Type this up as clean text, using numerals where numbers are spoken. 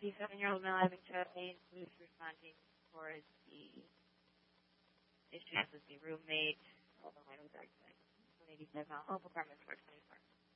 the 7-year-old male having child pain, police responding towards the issues with the roommate. Hold on, wait, was that 185 Mount Hope, apartment 424.